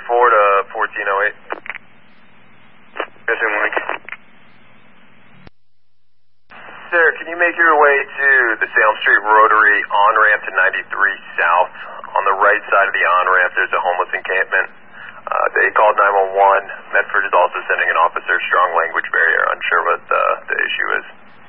to 1408. Missing link. Sir, can you make your way to the Salem Street Rotary on-ramp to 93 South? On the right side of the on-ramp, there's a homeless encampment. They called 911. Medford is also sending an officer, strong language barrier. Unsure what the issue is.